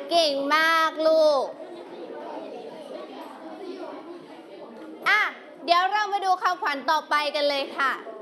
เก่งมากลูกเดี๋ยวเรามาดูคำขวัญต่อไปกันเลยค่ะ